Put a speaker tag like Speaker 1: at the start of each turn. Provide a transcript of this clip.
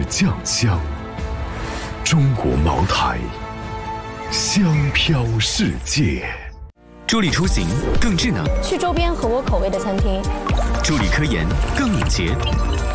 Speaker 1: 酱香。中国茅台，香飘世界。
Speaker 2: 助力出行更智能，
Speaker 3: 去周边合我口味的餐厅。
Speaker 2: 助力科研更敏捷，